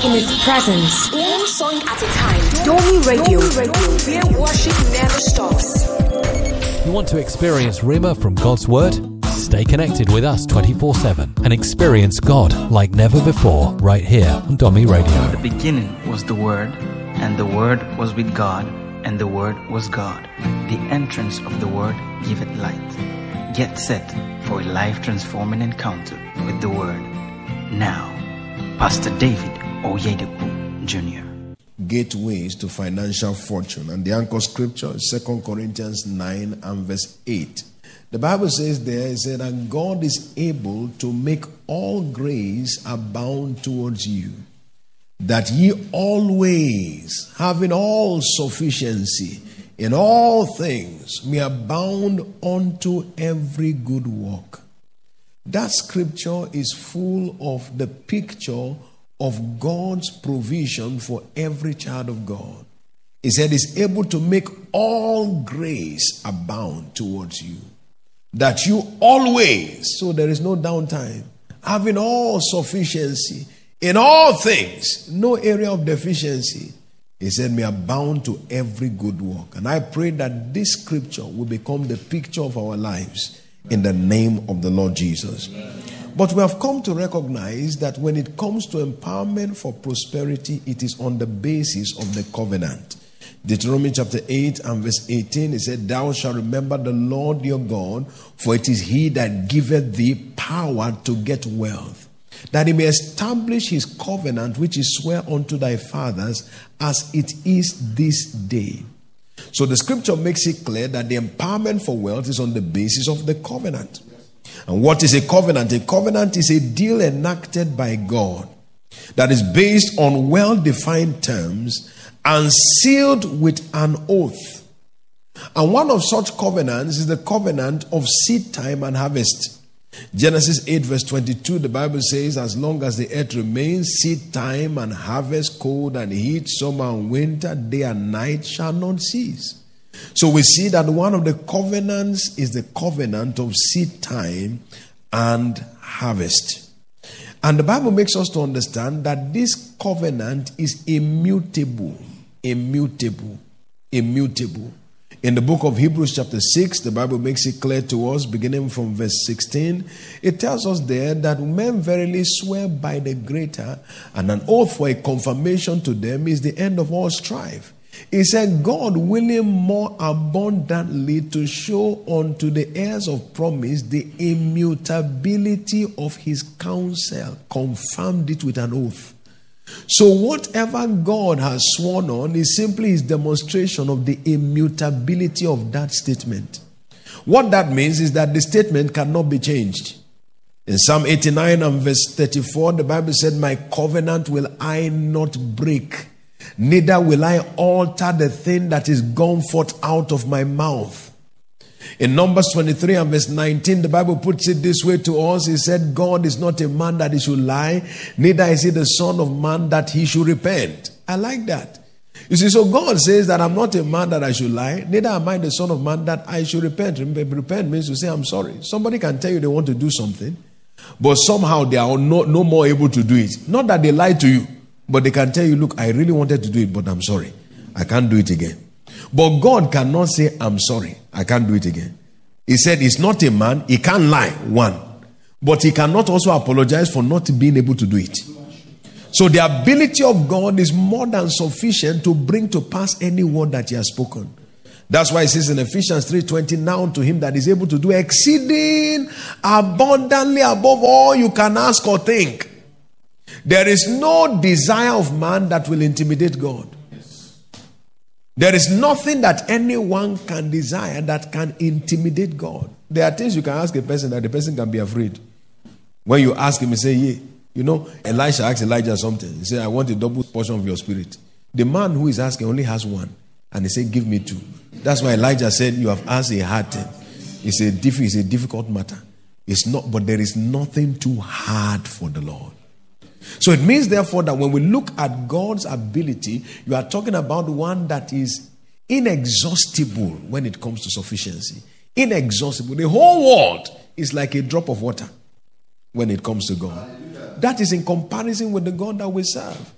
in His presence. One song at a time. Domi Radio, where worship never stops. You want to experience Rhema from God's Word? Stay connected with us 24/7 and experience God like never before right here on Domi Radio. In the beginning was the Word, and the Word was with God, and the Word was God. The entrance of the Word giveth light. Get set for a life-transforming encounter with the Word. Now, Pastor David Oyedepo Jr. Gateways to financial fortune. And the anchor scripture is 2 Corinthians 9 and verse 8. The Bible says there, it said, and God is able to make all grace abound towards you, that ye always, having all sufficiency in all things, may abound unto every good work. That scripture is full of the picture of God's provision for every child of God. He said he's able to make all grace abound towards you, that you always, so there is no downtime, having all sufficiency in all things, no area of deficiency, he said may abound to every good work. And I pray that this scripture will become the picture of our lives in the name of the Lord Jesus. But we have come to recognize that when it comes to empowerment for prosperity, it is on the basis of the covenant. Deuteronomy chapter 8 and verse 18, it said, thou shalt remember the Lord your God, for it is he that giveth thee power to get wealth, that he may establish his covenant which he sware unto thy fathers, as it is this day. So the scripture makes it clear that the empowerment for wealth is on the basis of the covenant. And what is a covenant? A covenant is a deal enacted by God that is based on well-defined terms and sealed with an oath. And one of such covenants is the covenant of seed time and harvest. Genesis 8 verse 22, the Bible says, as long as the earth remains, seed time and harvest, cold and heat, summer and winter, day and night shall not cease. So we see that one of the covenants is the covenant of seed time and harvest. And the Bible makes us to understand that this covenant is immutable. Immutable. Immutable. In the book of Hebrews chapter 6, the Bible makes it clear to us, beginning from verse 16. It tells us there that men verily swear by the greater, and an oath for a confirmation to them is the end of all strife. He said, God willing more abundantly to show unto the heirs of promise the immutability of his counsel, confirmed it with an oath. So whatever God has sworn on is simply his demonstration of the immutability of that statement. What that means is that the statement cannot be changed. In Psalm 89 and verse 34, the Bible said, my covenant will I not break, neither will I alter the thing that is gone forth out of my mouth. In Numbers 23 and verse 19, the Bible puts it this way to us. He said, God is not a man that he should lie, neither is he the son of man that he should repent. I like that. You see, so God says that I'm not a man that I should lie, neither am I the son of man that I should repent. Repent means to say I'm sorry. Somebody can tell you they want to do something, but somehow they are no more able to do it. Not that they lie to you, but they can tell you, look, I really wanted to do it, but I'm sorry. I can't do it again. But God cannot say, I'm sorry, I can't do it again. He said he's not a man, he can't lie, one. But he cannot also apologize for not being able to do it. So the ability of God is more than sufficient to bring to pass any word that he has spoken. That's why it says in Ephesians 3:20, now to him that is able to do exceeding abundantly above all you can ask or think. There is no desire of man that will intimidate God. There is nothing that anyone can desire that can intimidate God. There are things you can ask a person that the person can be afraid. When you ask him, he say, yeah. You know, Elisha asked Elijah something. He said, I want a double portion of your spirit. The man who is asking only has one. And he said, give me two. That's why Elijah said, you have asked a hard thing. It's a difficult matter. It's not, but there is nothing too hard for the Lord. So it means, therefore, that when we look at God's ability, you are talking about one that is inexhaustible when it comes to sufficiency. Inexhaustible. The whole world is like a drop of water when it comes to God. That is in comparison with the God that we serve.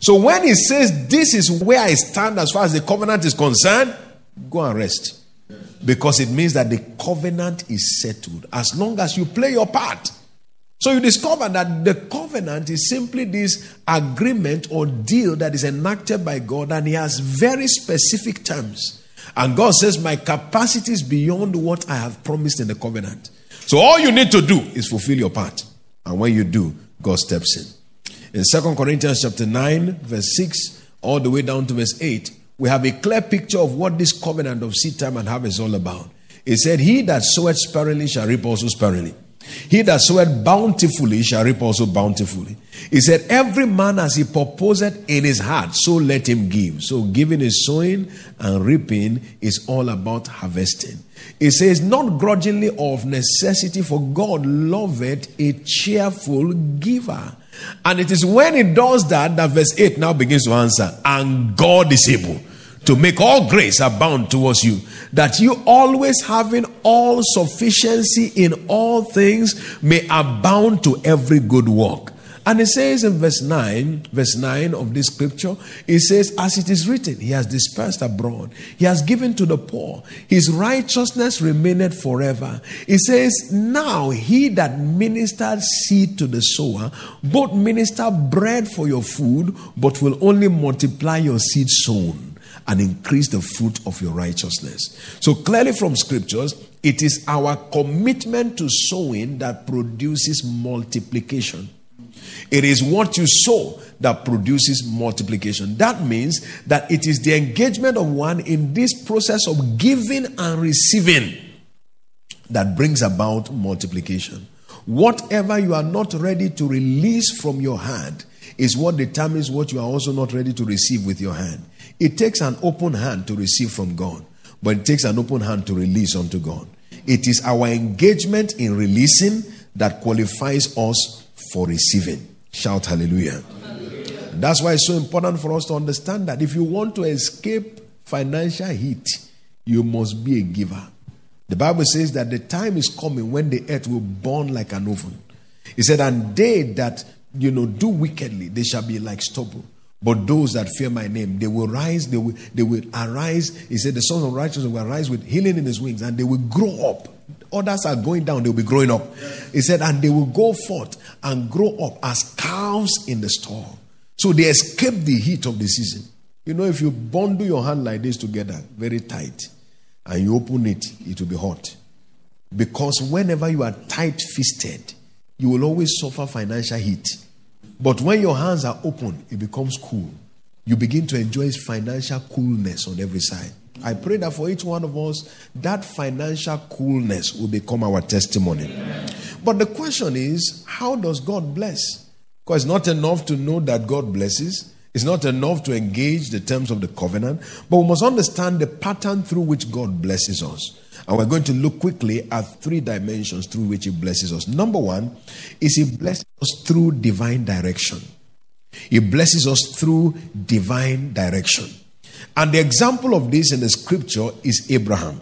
So when he says, this is where I stand as far as the covenant is concerned, go and rest. Because it means that the covenant is settled as long as you play your part. So you discover that the covenant is simply this agreement or deal that is enacted by God, and he has very specific terms. And God says, my capacity is beyond what I have promised in the covenant. So all you need to do is fulfill your part. And when you do, God steps in. In 2 Corinthians chapter 9, verse 6, all the way down to verse 8, we have a clear picture of what this covenant of seed time and harvest is all about. It said, he that soweth sparingly shall reap also sparingly. He that soweth bountifully shall reap also bountifully. He said, every man as he purposeth in his heart, so let him give. So giving is sowing, and reaping is all about harvesting. It says, not grudgingly or of necessity, for God loveth a cheerful giver. And it is when it does that verse 8 now begins to answer. And God is able to make all grace abound towards you, that you always having all sufficiency in all things may abound to every good work. And it says in verse 9 of this scripture, it says, as it is written, he has dispersed abroad, he has given to the poor, his righteousness remaineth forever. It says, now he that ministered seed to the sower, both minister bread for your food, but will only multiply your seed sown and increase the fruit of your righteousness. So clearly from scriptures, it is our commitment to sowing that produces multiplication. It is what you sow that produces multiplication. That means that it is the engagement of one in this process of giving and receiving that brings about multiplication. Whatever you are not ready to release from your hand is what determines what you are also not ready to receive with your hand. It takes an open hand to receive from God, but it takes an open hand to release unto God. It is our engagement in releasing that qualifies us for receiving. Shout hallelujah. Hallelujah. That's why it's so important for us to understand that if you want to escape financial heat, you must be a giver. The Bible says that the time is coming when the earth will burn like an oven. It said, and they that do wickedly, they shall be like stubble. But those that fear my name, they will rise, they will arise. He said, the sons of righteousness will arise with healing in his wings, and they will grow up. Others are going down, they will be growing up. He said, and they will go forth and grow up as cows in the stall. So they escape the heat of the season. If you bundle your hand like this together, very tight, and you open it, it will be hot. Because whenever you are tight-fisted, you will always suffer financial heat. But when your hands are open, it becomes cool. You begin to enjoy financial coolness on every side. I pray that for each one of us, that financial coolness will become our testimony. Amen. But the question is, how does God bless? Because it's not enough to know that God blesses. It's not enough to engage the terms of the covenant. But we must understand the pattern through which God blesses us. And we're going to look quickly at 3 dimensions through which he blesses us. Number 1 is he blesses us through divine direction. He blesses us through divine direction. And the example of this in the scripture is Abraham.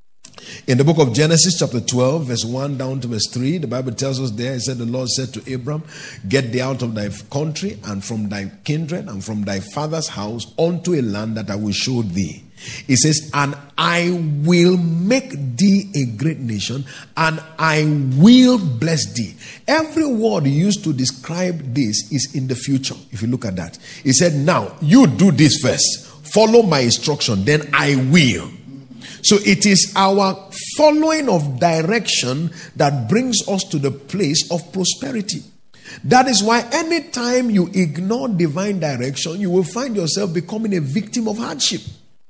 In the book of Genesis chapter 12, verse 1 down to verse 3, the Bible tells us there, it said, the Lord said to Abram, get thee out of thy country and from thy kindred and from thy father's house unto a land that I will show thee. It says, and I will make thee a great nation, and I will bless thee. Every word used to describe this is in the future. If you look at that, he said, now you do this first. Follow my instruction, then I will. So it is our following of direction that brings us to the place of prosperity. That is why anytime you ignore divine direction, you will find yourself becoming a victim of hardship.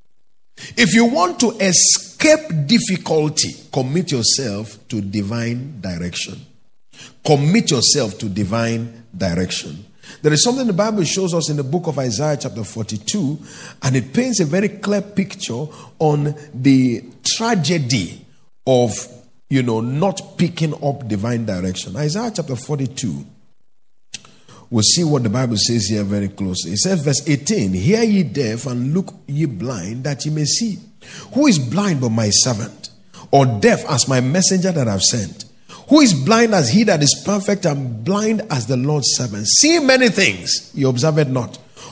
If you want to escape difficulty, commit yourself to divine direction. Commit yourself to divine direction. There is something the Bible shows us in the book of Isaiah chapter 42, and it paints a very clear picture on the tragedy of, not picking up divine direction. Isaiah chapter 42. We'll see what the Bible says here very closely. It says, verse 18, hear ye deaf and look ye blind, that ye may see. Who is blind but my servant? Or deaf as my messenger that I've sent? Who is blind as he that is perfect, and blind as the Lord's servant? See many things, ye observe it not.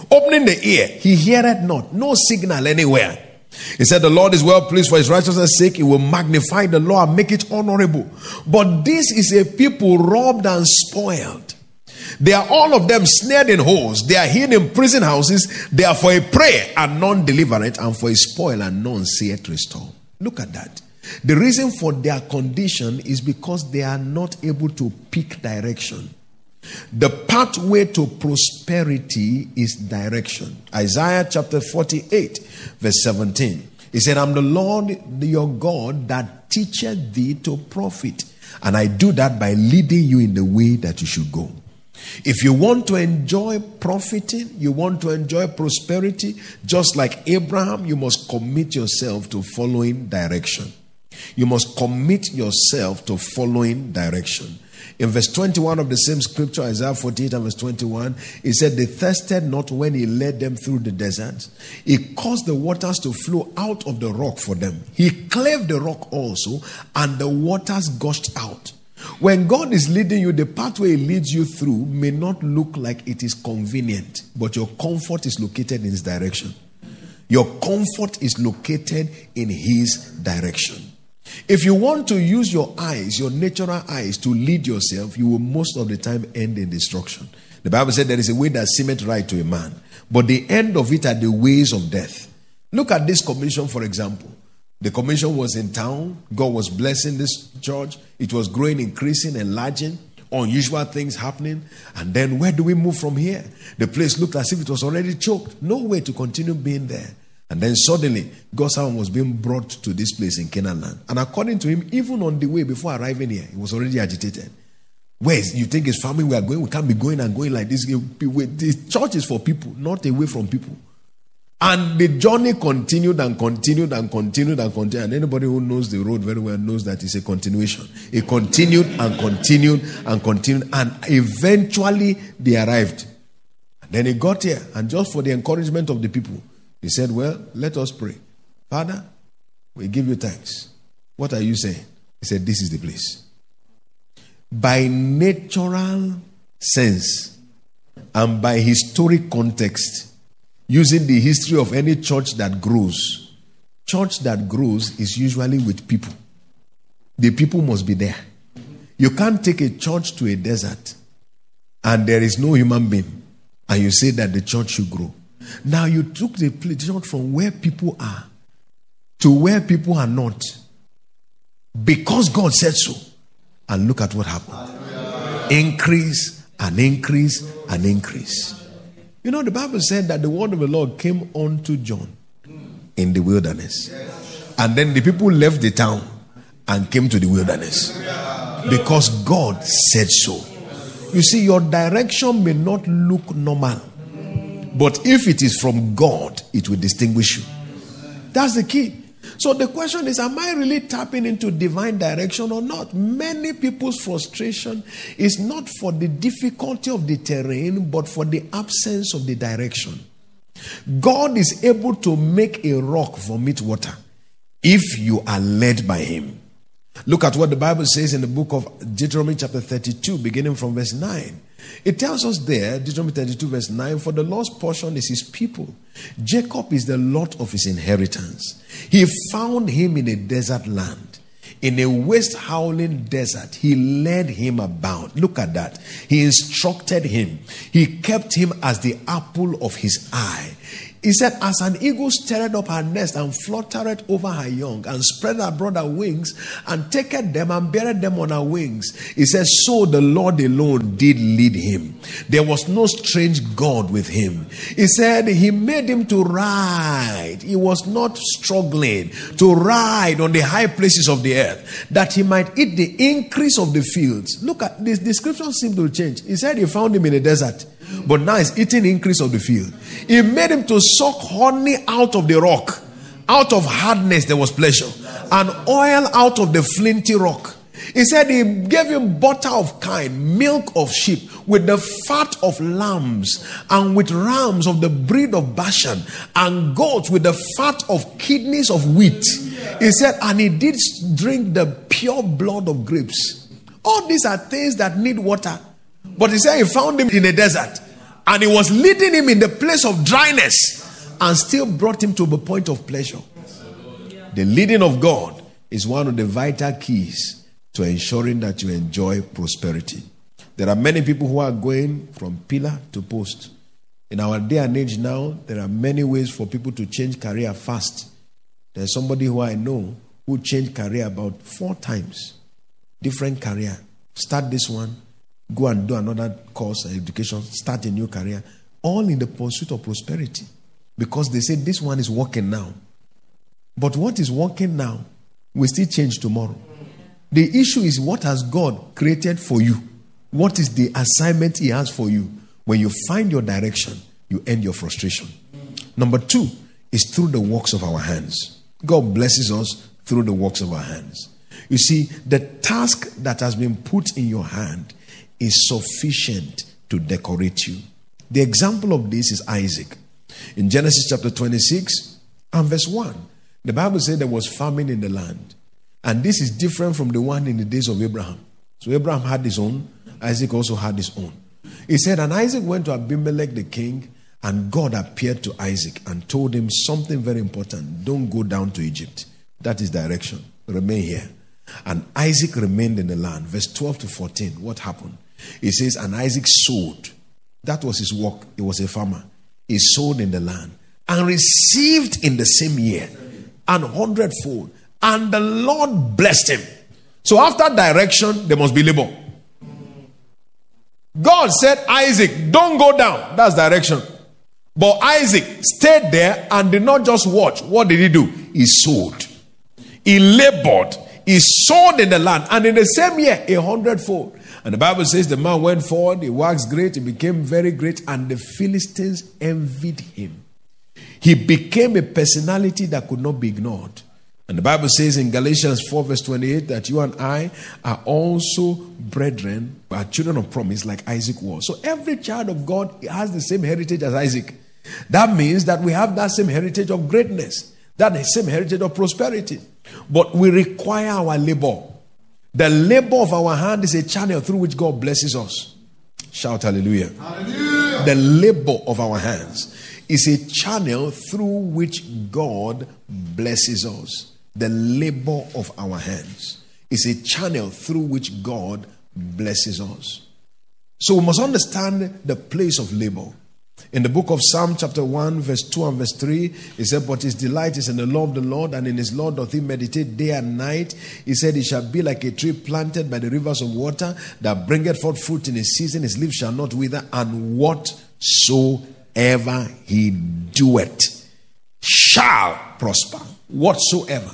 Opening the ear, he heareth not, no signal anywhere. He said, the Lord is well pleased for his righteousness' sake. He will magnify the law and make it honorable. But this is a people robbed and spoiled. They are all of them snared in holes. They are hid in prison houses. They are for a prey and none deliver it, and for a spoil and none saith restore. Look at that. The reason for their condition is because they are not able to pick direction. The pathway to prosperity is direction. Isaiah chapter 48 verse 17. He said, I'm the Lord your God that teacheth thee to profit. And I do that by leading you in the way that you should go. If you want to enjoy profiting, you want to enjoy prosperity, just like Abraham, you must commit yourself to following direction. You must commit yourself to following direction. In verse 21 of the same scripture, Isaiah 48 and verse 21, he said, they thirsted not when he led them through the desert. He caused the waters to flow out of the rock for them. He cleft the rock also, and the waters gushed out. When God is leading you, the pathway he leads you through may not look like it is convenient, but your comfort is located in his direction. Your comfort is located in his direction. If you want to use your eyes, your natural eyes, to lead yourself, you will most of the time end in destruction. The Bible said there is a way that seemeth right to a man, but the end of it are the ways of death. Look at this commission, for example. The commission was in town. God was blessing this church. It was growing, increasing, enlarging. Unusual things happening. And then where do we move from here? The place looked as if it was already choked. No way to continue being there. And then suddenly, God's son was being brought to this place in Canaan land. And according to him, even on the way before arriving here, he was already agitated. Where is, you think his family we are going? We can't be going and going like this. The church is for people, not away from people. And the journey continued and continued and continued and continued. And anybody who knows the road very well knows that it's a continuation. It continued and continued and continued. And eventually they arrived. Then he got here. And just for the encouragement of the people, he said, well, let us pray. Father, we give you thanks. What are you saying? He said, this is the place. By natural sense and by historic context, using the history of any church that grows is usually with people. The people must be there. You can't take a church to a desert and there is no human being and you say that the church should grow. Now you took the church from where people are to where people are not because God said so. And look at what happened. Increase and increase and increase. You know, the Bible said that the word of the Lord came unto John in the wilderness. And then the people left the town and came to the wilderness because God said so. You see, your direction may not look normal, but if it is from God, it will distinguish you. That's the key. So the question is, am I really tapping into divine direction or not? Many people's frustration is not for the difficulty of the terrain, but for the absence of the direction. God is able to make a rock vomit water if you are led by him. Look at what the Bible says in the book of Deuteronomy chapter 32, beginning from verse 9. It tells us there, Deuteronomy 32 verse 9, for the Lord's portion is his people. Jacob is the lot of his inheritance. He found him in a desert land. In a waste howling desert, he led him about. Look at that. He instructed him. He kept him as the apple of his eye. He said, as an eagle stirred up her nest and fluttered over her young and spread abroad her wings and taketh them and buried them on her wings. He says, so the Lord alone did lead him. There was no strange God with him. He said, he made him to ride. He was not struggling to ride on the high places of the earth, that he might eat the increase of the fields. Look at this description seems to change. He said he found him in a desert, but now he's eating increase of the field. He made him to suck honey out of the rock. Out of hardness there was pleasure. And oil out of the flinty rock. He said he gave him butter of kine, milk of sheep, with the fat of lambs, and with rams of the breed of Bashan, and goats with the fat of kidneys of wheat. He said, and he did drink the pure blood of grapes. All these are things that need water. But he said he found him in a desert. And he was leading him in the place of dryness and still brought him to the point of pleasure. The leading of God is one of the vital keys to ensuring that you enjoy prosperity. There are many people who are going from pillar to post. In our day and age now, there are many ways for people to change career fast. There's somebody who I know who changed career about 4 times. Different career. Start this one, go and do another course, education, start a new career. All in the pursuit of prosperity. Because they say this one is working now. But what is working now will still change tomorrow. The issue is, what has God created for you? What is the assignment he has for you? When you find your direction, you end your frustration. Number 2 is through the works of our hands. God blesses us through the works of our hands. You see, the task that has been put in your hand is sufficient to decorate you. The example of this is Isaac. In Genesis chapter 26 and verse 1, the Bible said there was famine in the land. And this is different from the one in the days of Abraham. So Abraham had his own, Isaac also had his own. He said, and Isaac went to Abimelech the king, and God appeared to Isaac and told him something very important. Don't go down to Egypt. That is direction. Remain here. And Isaac remained in the land. Verse 12 to 14, what happened? It says, and Isaac sowed. That was his work. He was a farmer. He sowed in the land and received in the same year an 100-fold. And the Lord blessed him. So after direction, there must be labor. God said, Isaac, don't go down. That's direction. But Isaac stayed there and did not just watch. What did he do? He sowed. He labored. He sowed in the land. And in the same year, 100-fold. And the Bible says the man went forward. He waxed great. He became very great. And the Philistines envied him. He became a personality that could not be ignored. And the Bible says in Galatians 4 verse 28 that you and I are also brethren, are children of promise like Isaac was. So every child of God has the same heritage as Isaac. That means that we have that same heritage of greatness, that same heritage of prosperity. But we require our labor. The labor of our hand is a channel through which God blesses us. Shout hallelujah. Hallelujah. The labor of our hands is a channel through which God blesses us. The labor of our hands is a channel through which God blesses us. So we must understand the place of labor. In the book of Psalm chapter 1 verse 2 and verse 3, he said, but his delight is in the law of the Lord, and in his law doth he meditate day and night. He said, he shall be like a tree planted by the rivers of water, that bringeth forth fruit in his season. His leaf shall not wither, and whatsoever he doeth shall prosper. Whatsoever.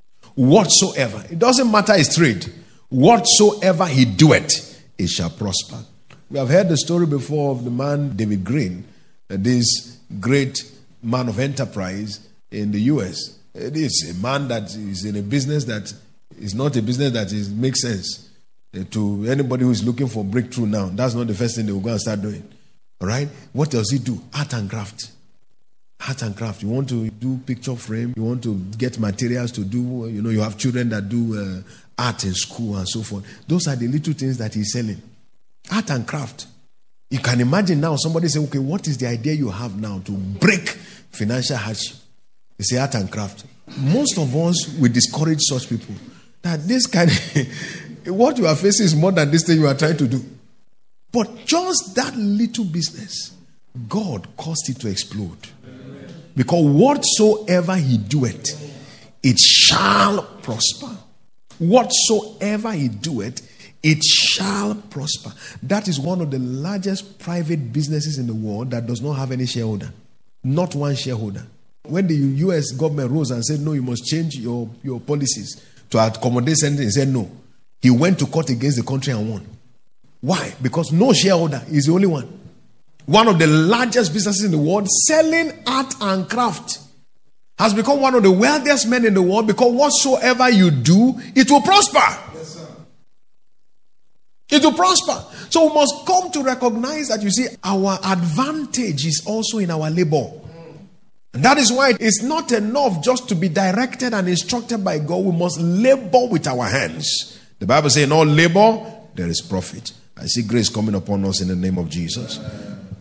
It doesn't matter his trade. Whatsoever he doeth, it shall prosper. We have heard the story before of the man David Green, this great man of enterprise in the US. It is a man that is in a business that is not a business that makes sense to anybody who is looking for breakthrough now. That's not the first thing they will go and start doing. All right? What does he do? Art and craft. Art and craft. You want to do picture frame. You want to get materials to do. You have children that do art in school and so forth. Those are the little things that he's selling. Art and craft. You can imagine now somebody say, okay, what is the idea you have now to break financial hardship? They say art and craft. Most of us will discourage such people. That this kind of, what you are facing is more than this thing you are trying to do. But just that little business, God caused it to explode. Because whatsoever he doeth, it shall prosper. Whatsoever he doeth, it shall prosper. That is one of the largest private businesses in the world that does not have any shareholder. Not one shareholder. When the US government rose and said, no, you must change your policies to accommodate something, he said no. He went to court against the country and won. Why? Because no shareholder is the only one. One of the largest businesses in the world, selling art and craft, has become one of the wealthiest men in the world, because whatsoever you do, it will prosper. Yes, sir. It will prosper. So we must come to recognize that, you see, our advantage is also in our labor. And that is why it's not enough just to be directed and instructed by God. We must labor with our hands. The Bible says in all labor, there is profit. I see grace coming upon us in the name of Jesus.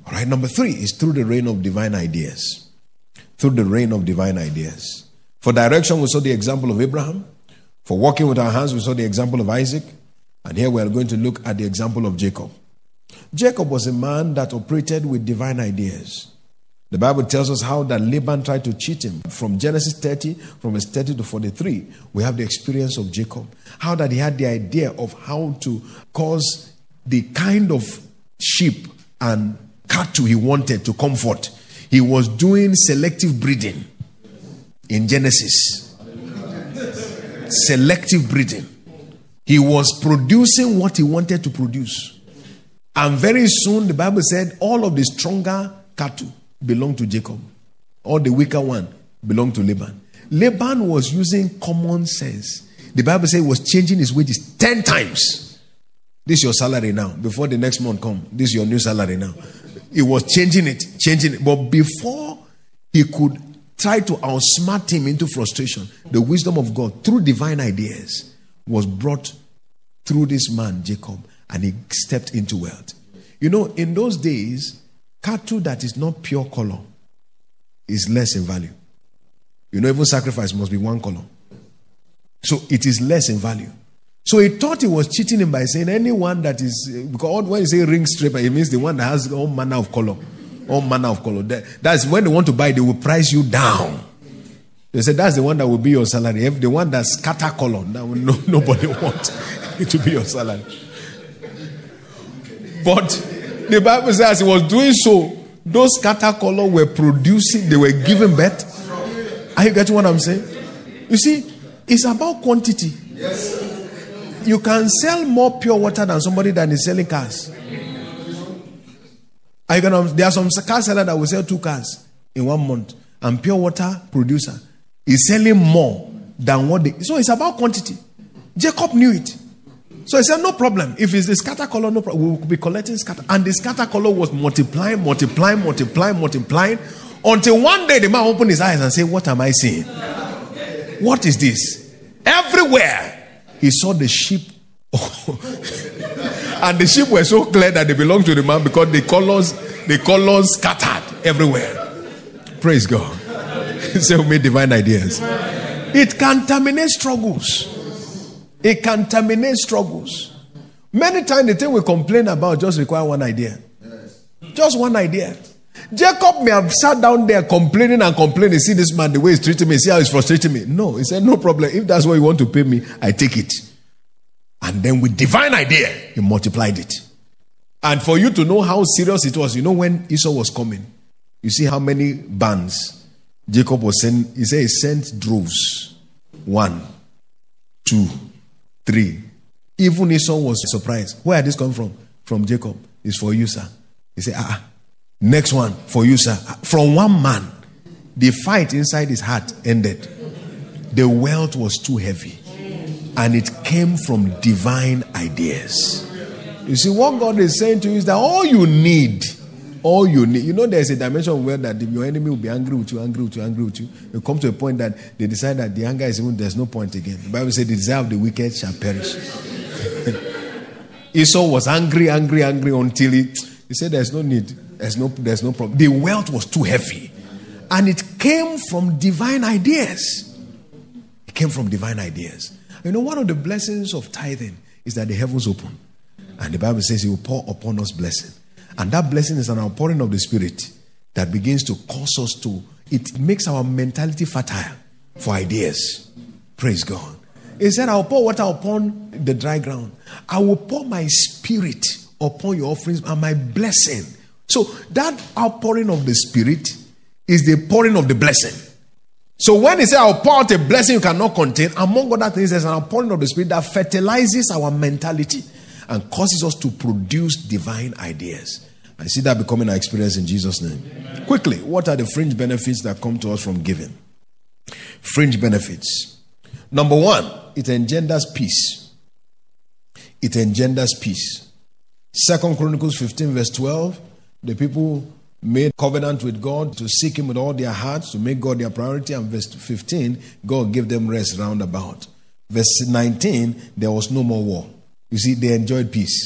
All right, number 3 is through the reign of divine ideas. Through the reign of divine ideas. For direction, we saw the example of Abraham. For walking with our hands, we saw the example of Isaac. And here we are going to look at the example of Jacob. Jacob was a man that operated with divine ideas. The Bible tells us how that Laban tried to cheat him. From Genesis 30, from verse 30 to 43, we have the experience of Jacob. How that he had the idea of how to cause the kind of sheep and cattle he wanted to comfort. He was doing selective breeding in Genesis. Selective breeding. He was producing what he wanted to produce. And very soon, the Bible said, all of the stronger cattle belonged to Jacob. All the weaker one belonged to Laban. Laban was using common sense. The Bible said he was changing his wages 10 times. This is your salary now. Before the next month comes, this is your new salary now. He was changing it. But before he could try to outsmart him into frustration, the wisdom of God, through divine ideas, was brought through this man, Jacob, and he stepped into wealth. You know, in those days, cattle that is not pure color is less in value. You know, even sacrifice must be one color. So it is less in value. So he thought he was cheating him by saying anyone that is, because when you say ring stripper, it means the one that has all manner of color. All manner of color. That's when they want to buy, they will price you down. They said that's the one that will be your salary. If the one that's scatter color, that will nobody wants it to be your salary. But the Bible says he was doing so, those scatter color were producing, they were giving birth. Are you getting what I'm saying? You see, it's about quantity. You can sell more pure water than somebody that is selling cars. There are some car sellers that will sell 2 cars in 1 month, and pure water producer is selling more than what they. So it's about quantity. Jacob knew it. So he said, no problem. If it's the scatter color, no problem. We'll be collecting scatter. And the scatter color was multiplying until one day the man opened his eyes and said, what am I seeing? What is this? Everywhere he saw the sheep. And the sheep were so clear that they belonged to the man because the colors scattered everywhere. Praise God. So we made divine ideas. It can terminate struggles. It can terminate struggles. Many times the thing we complain about just require one idea. Just one idea. Jacob may have sat down there complaining. See this man, the way he's treating me, see how he's frustrating me. No, he said, no problem. If that's what you want to pay me, I take it. And then with divine idea, he multiplied it. And for you to know how serious it was, you know when Esau was coming, you see how many bands Jacob was sending. He said he sent droves. 1, 2, 3. Even Esau was surprised. Where are this come from? From Jacob. It's for you, sir. He said, next one for you, sir. From one man, the fight inside his heart ended. The wealth was too heavy. And it came from divine ideas. You see, what God is saying to you is that all you need, you know, there's a dimension of where that your enemy will be angry with you. You come to a point that they decide that the anger is even, there's no point again. The Bible says the desire of the wicked shall perish. Esau was angry until he said there's no need, there's no problem. The wealth was too heavy. And it came from divine ideas. It came from divine ideas. You know, one of the blessings of tithing is that the heavens open. And the Bible says he will pour upon us blessing. And that blessing is an outpouring of the Spirit that begins to cause us to, it makes our mentality fertile for ideas. Praise God. He said, I will pour water upon the dry ground. I will pour my Spirit upon your offerings and my blessing. So that outpouring of the Spirit is the pouring of the blessing. So when he said, I'll pour out a blessing you cannot contain, among other things, there's an outpouring of the Spirit that fertilizes our mentality and causes us to produce divine ideas. I see that becoming our experience in Jesus' name. Amen. Quickly, what are the fringe benefits that come to us from giving? Fringe benefits. Number 1, it engenders peace. It engenders peace. 2 Chronicles 15 verse 12, the people made covenant with God to seek him with all their hearts, to make God their priority. And verse 15, God gave them rest round about. Verse 19, there was no more war. You see, they enjoyed peace.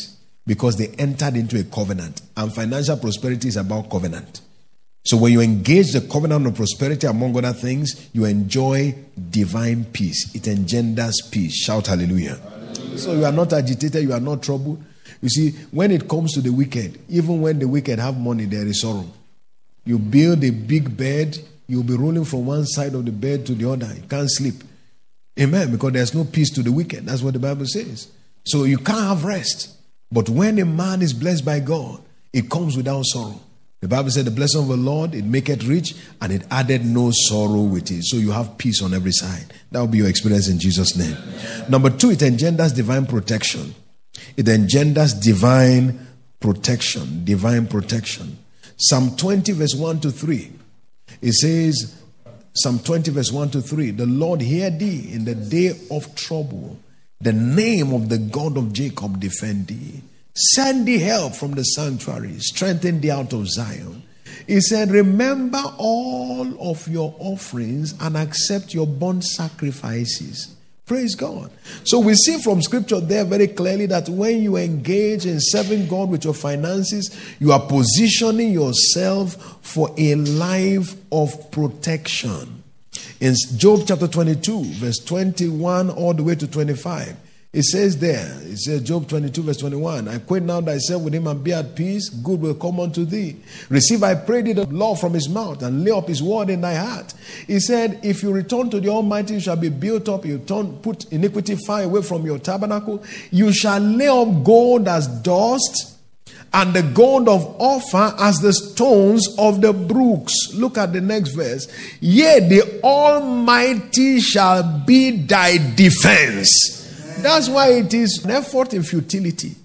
because they entered into a covenant. And financial prosperity is about covenant. So when you engage the covenant of prosperity, among other things, you enjoy divine peace. It engenders peace. Shout hallelujah. Hallelujah. So you are not agitated, you are not troubled. You see, when it comes to the wicked, even when the wicked have money, there is sorrow. You build a big bed, you'll be rolling from one side of the bed to the other. You can't sleep. Amen. Because there's no peace to the wicked. That's what the Bible says. So you can't have rest. But when a man is blessed by God, it comes without sorrow. The Bible said the blessing of the Lord, it maketh rich, and it added no sorrow with it. So you have peace on every side. That will be your experience in Jesus' name. Number 2, it engenders divine protection. It engenders divine protection. Divine protection. Psalm 20 verse 1 to 3. It says, Psalm 20 verse 1 to 3, the Lord hear thee in the day of trouble. The name of the God of Jacob defend thee. Send thee help from the sanctuary. Strengthen thee out of Zion. He said, remember all of your offerings and accept your burnt sacrifices. Praise God. So we see from scripture there very clearly that when you engage in serving God with your finances, you are positioning yourself for a life of protection. In Job chapter 22, verse 21 all the way to 25, it says there, it says Job 22 verse 21, acquaint now thyself with him and be at peace, good will come unto thee. Receive, I pray thee, the law from his mouth and lay up his word in thy heart. He said, if you return to the Almighty, you shall be built up. You put iniquity far away from your tabernacle. You shall lay up gold as dust, and the gold of Ophir as the stones of the brooks. Look at the next verse. Yea, the Almighty shall be thy defense. That's why it is an effort in futility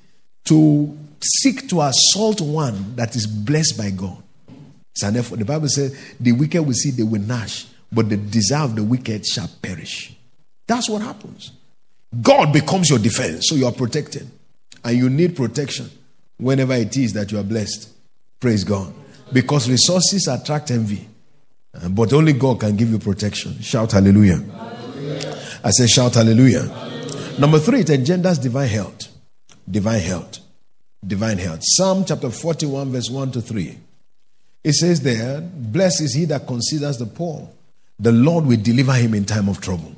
to seek to assault one that is blessed by God. It's an effort. The Bible says the wicked will see, they will gnash, but the desire of the wicked shall perish. That's what happens. God becomes your defense, so you are protected. And you need protection whenever it is that you are blessed. Praise God. Because resources attract envy. But only God can give you protection. Shout hallelujah. Hallelujah. I say shout hallelujah. Hallelujah. Number 3, it engenders divine health. Divine health. Divine health. Psalm chapter 41 verse 1 to 3. It says there, blessed is he that considers the poor. The Lord will deliver him in time of trouble.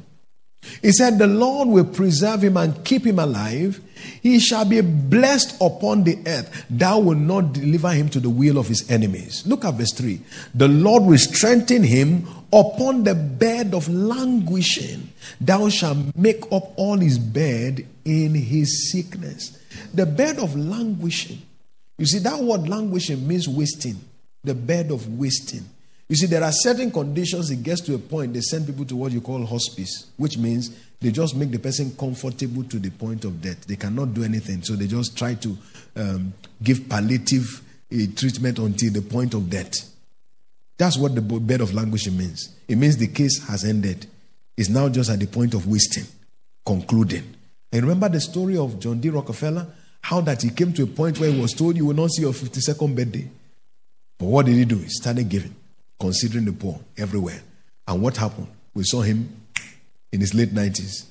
He said, the Lord will preserve him and keep him alive. He shall be blessed upon the earth. Thou will not deliver him to the will of his enemies. Look at verse 3. The Lord will strengthen him upon the bed of languishing. Thou shalt make up all his bed in his sickness. The bed of languishing. You see, that word languishing means wasting. The bed of wasting. You see, there are certain conditions, it gets to a point, they send people to what you call hospice, which means they just make the person comfortable to the point of death. They cannot do anything, so they just try to give palliative treatment until the point of death. That's what the bed of languishing means. It means the case has ended. It's now just at the point of wasting, concluding. And remember the story of John D. Rockefeller? How that he came to a point where he was told, you will not see your 52nd birthday. But what did he do? He started giving, considering the poor everywhere. And what happened? We saw him in his late 90s.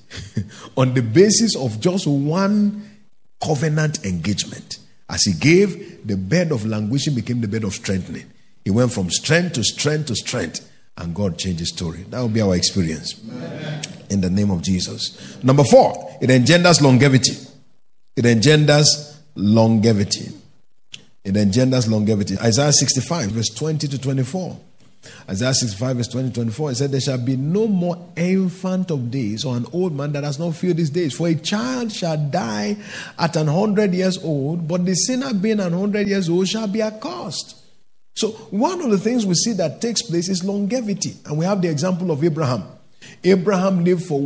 On the basis of just one covenant engagement. As he gave, the bed of languishing became the bed of strengthening. He went from strength to strength to strength. And God changed his story. That will be our experience. Amen. In the name of Jesus. Number 4, it engenders longevity. It engenders longevity. It engenders longevity. Isaiah 65 verse 20 to 24. Isaiah 65 verse 20 to 24. It said, there shall be no more infant of days or an old man that has not filled his days. For a child shall die at 100 years old, but the sinner being 100 years old shall be accursed. So one of the things we see that takes place is longevity. And we have the example of Abraham. Abraham lived for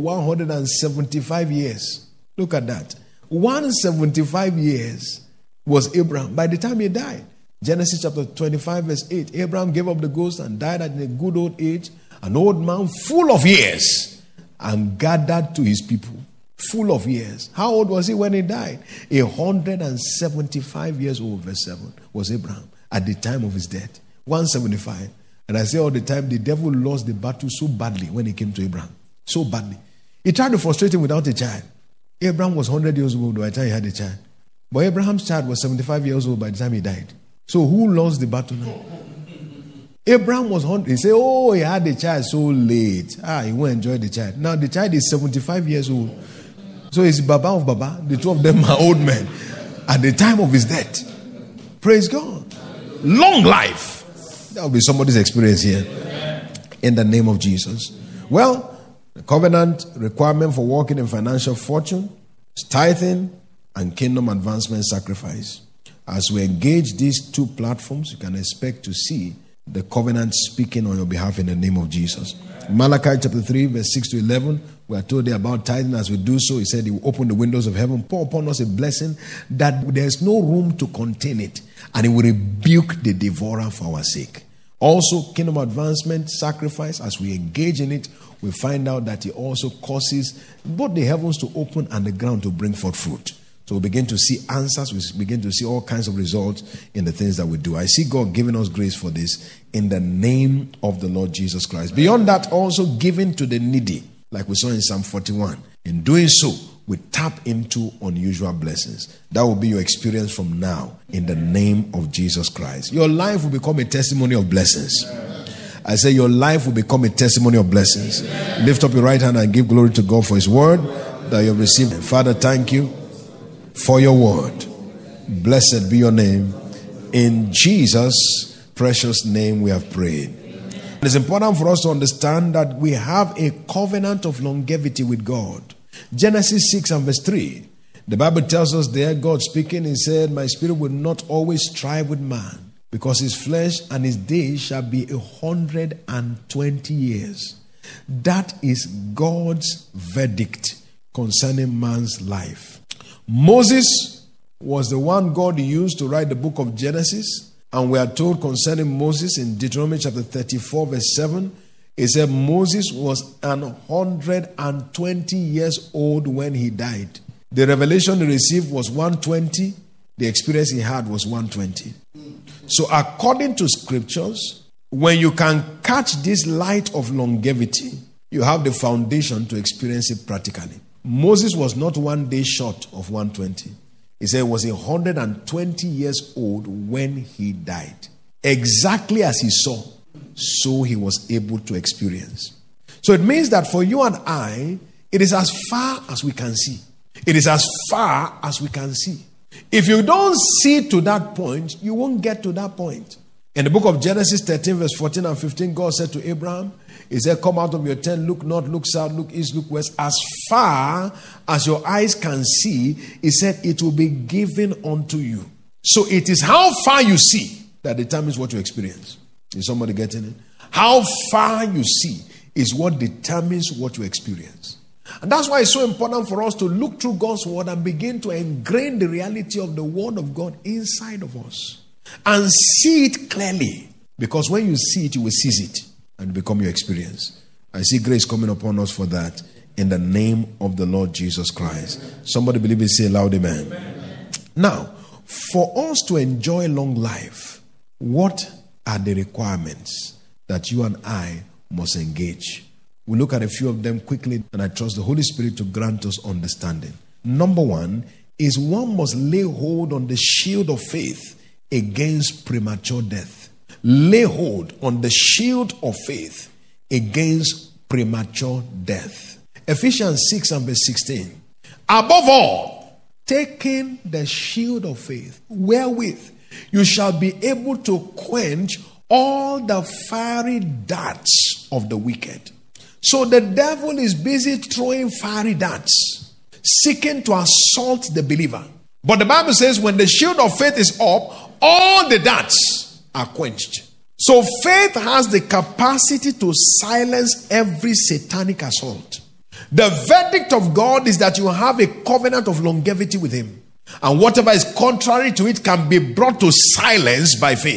175 years. Look at that. 175 years was Abraham by the time he died. Genesis chapter 25 verse 8. Abraham gave up the ghost and died at a good old age, an old man full of years, and gathered to his people. Full of years. How old was he when he died? 175 years old, verse 7, was Abraham at the time of his death. 175. And I say all the time, the devil lost the battle so badly when he came to Abraham. So badly. He tried to frustrate him without a child. Abraham was 100 years old by the time he had a child. But Abraham's child was 75 years old by the time he died. So who lost the battle now? Abraham was 100. He said, oh, he had the child so late. He won't enjoy the child. Now the child is 75 years old. So he's Baba of Baba. The two of them are old men at the time of his death. Praise God. Long life. That will be somebody's experience here. In the name of Jesus. Well, the covenant requirement for walking in financial fortune is tithing and kingdom advancement sacrifice. As we engage these two platforms, you can expect to see the covenant speaking on your behalf in the name of Jesus. Malachi chapter 3 verse 6 to 11, we are told there about tithing. As we do so, he said he will open the windows of heaven, pour upon us a blessing that there is no room to contain it, and he will rebuke the devourer for our sake. Also, kingdom advancement, sacrifice, as we engage in it, we find out that it also causes both the heavens to open and the ground to bring forth fruit. So we begin to see answers, we begin to see all kinds of results in the things that we do. I see God giving us grace for this in the name of the Lord Jesus Christ. Beyond that, also giving to the needy, like we saw in Psalm 41. In doing so, we tap into unusual blessings. That will be your experience from now in the name of Jesus Christ. Your life will become a testimony of blessings. I say your life will become a testimony of blessings. Lift up your right hand and give glory to God for his word that you have received. Father, thank you for your word. Blessed be your name. In Jesus' precious name we have prayed. It's important for us to understand that we have a covenant of longevity with God. Genesis 6 and verse 3. The Bible tells us there, God speaking, he said, my spirit will not always strive with man, because his flesh and his days shall be 120 years. That is God's verdict concerning man's life. Moses was the one God used to write the book of Genesis. And we are told concerning Moses in Deuteronomy chapter 34 verse 7, it said Moses was 120 years old when he died. The revelation he received was 120. The experience he had was 120. So according to scriptures, when you can catch this light of longevity, you have the foundation to experience it practically. Moses was not 1 day short of 120. He said he was 120 years old when he died. Exactly as he saw, so he was able to experience. So it means that for you and I, it is as far as we can see. It is as far as we can see. If you don't see to that point, you won't get to that point. In the book of Genesis 13 verse 14 and 15, God said to Abraham, he said, come out of your tent, look north, look south, look east, look west. As far as your eyes can see, he said, it will be given unto you. So it is how far you see that determines what you experience. Is somebody getting it? How far you see is what determines what you experience. And that's why it's so important for us to look through God's word and begin to ingrain the reality of the word of God inside of us. And see it clearly. Because when you see it, you will seize it and become your experience. I see grace coming upon us for that in the name of the Lord Jesus Christ. Somebody believe it, say loud amen. Now, for us to enjoy long life, what are the requirements that you and I must engage? We'll look at a few of them quickly, and I trust the Holy Spirit to grant us understanding. Number one is one must lay hold on the shield of faith against premature death. Lay hold on the shield of faith against premature death. Ephesians 6 and verse 16. Above all, taking the shield of faith, wherewith you shall be able to quench all the fiery darts of the wicked. So the devil is busy throwing fiery darts, seeking to assault the believer. But the Bible says when the shield of faith is up, all the darts are quenched. So faith has the capacity to silence every satanic assault. The verdict of God is that you have a covenant of longevity with him. And whatever is contrary to it can be brought to silence by faith.